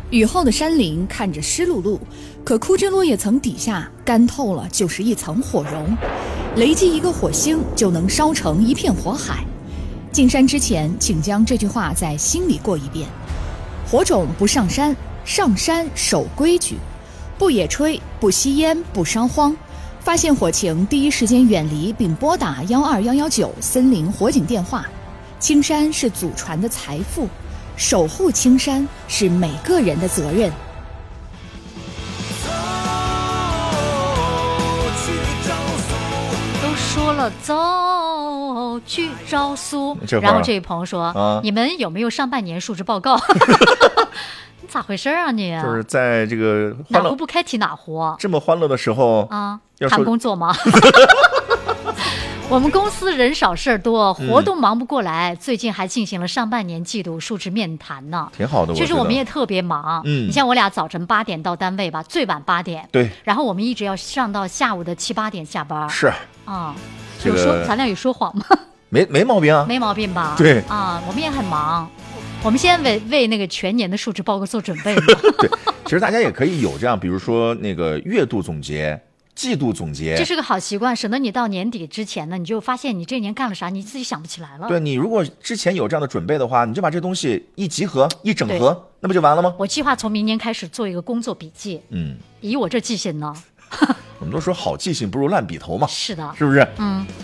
雨后的山林看着湿漉漉，可枯枝落叶层底下干透了就是一层火绒，雷击一个火星就能烧成一片火海。进山之前，请将这句话在心里过一遍。火种不上山，上山守规矩，不野炊，不吸烟，不烧荒。发现火情，第一时间远离并拨打12119森林火警电话。青山是祖传的财富，守护青山是每个人的责任。 都说了走去招苏，然后这位朋友说、你们有没有上半年述职报告？你咋回事啊你？ 就是在这个哪壶不开提哪壶， 这么欢乐的时候啊，谈工作吗？我们公司人少事儿多，活动忙不过来，最近还进行了上半年季度述职面谈呢， 挺好的。 其实我们也特别忙，你像我俩早晨8点到单位吧，最晚8点， 对， 然后我们一直要上到下午的7、8点下班。 是啊， 这个咱俩有说谎吗？ 没毛病啊， 没毛病吧？ 对啊，我们也很忙，我们先为那个全年的述职报告做准备。 对，其实大家也可以有这样，比如说那个月度总结。季度总结， 这是个好习惯，省得你到年底之前呢，你就发现你这年干了啥，你自己想不起来了。 对，你如果之前有这样的准备的话，你就把这东西一集合、一整合，那不就完了吗？ 我计划从明年开始做一个工作笔记。以我这记性呢， 我们都说好记性不如烂笔头嘛。 是的， 是不是？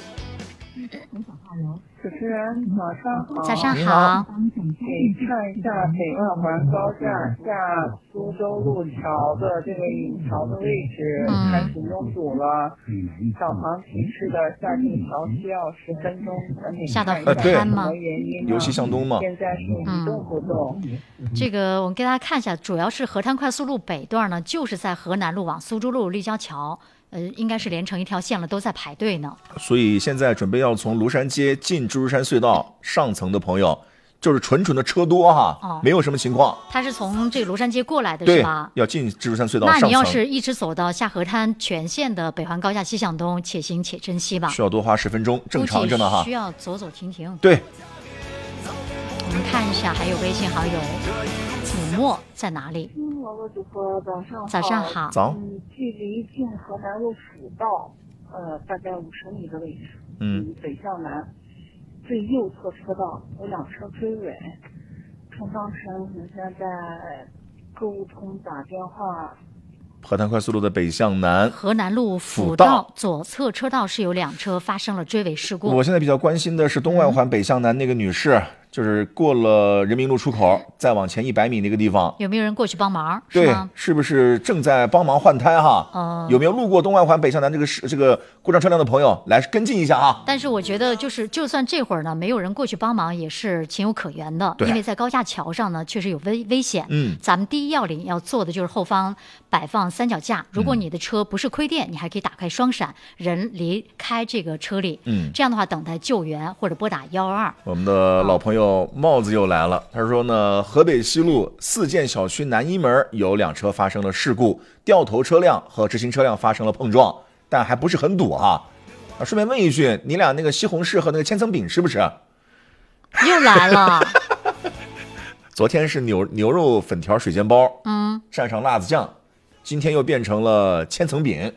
主持人早上好。 早上好。 给看一下北万环高架下苏州路桥的这个引桥的位置开始拥堵了。导航提示的下进桥需要10分钟。 下到河滩吗？ 由西向东嘛。 现在是移动不动。 这个我们给大家看一下，主要是河滩快速路北段呢，就是在河南路往苏州路立交桥。应该是连成一条线了，都在排队呢。所以现在准备要从庐山街进蜘蛛山隧道上层的朋友，就是纯的车多哈，没有什么情况。 他是从这个庐山街过来的是吧？ 要进蜘蛛山隧道上层。 那你要是一直走到下河滩全线的北环高架西向东，且行且珍惜吧。 需要多花10分钟，正常着呢哈。 需要走走停停。 对。 我们看一下，还有微信好友子墨在哪里？ 老哥主播早上好。 早。 距离进河南路辅道，大概50米的位置。北向南，最右侧车道有2车追尾。从当时人家在购物通打电话。 河滩快速路的北向南， 河南路辅道左侧车道是有2车发生了追尾事故。 我现在比较关心的是东外环北向南那个女士。就是过了人民路出口，再往前100米那个地方， 有没有人过去帮忙？ 对，是不是正在帮忙换胎哈？有没有路过东外环北向南这个故障车辆的朋友来跟进一下哈？ 但是我觉得就算这会儿呢，没有人过去帮忙也是情有可原的，因为在高架桥上呢确实有危险。咱们第一要领要做的就是后方摆放3脚架，如果你的车不是亏电，你还可以打开双闪，人离开这个车里。这样的话等待救援或者拨打122。 我们的老朋友。帽子又来了，他说呢，河北西路4建小区南一门有2车发生了事故，掉头车辆和直行车辆发生了碰撞，但还不是很堵哈。顺便问一句，你俩那个西红柿和那个千层饼吃不吃？ 又来了。 昨天是牛肉粉条水煎包，蘸上辣子酱，今天又变成了千层饼。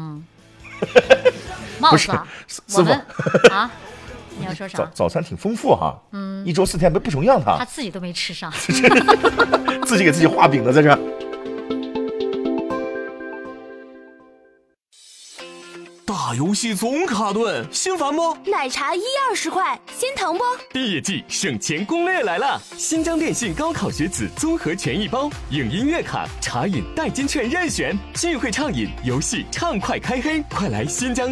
帽子，我们啊。你要说啥？ 早餐挺丰富哈，1周4天不重样他自己都没吃上， 自己给自己画饼呢，在这。 大游戏总卡顿，心烦不？ 奶茶1-20块，心疼不？ 毕业季省钱攻略来了！新疆电信高考学子综合权益包，影音乐卡、茶饮代金券任选，聚会畅饮，游戏畅快开黑，快来新疆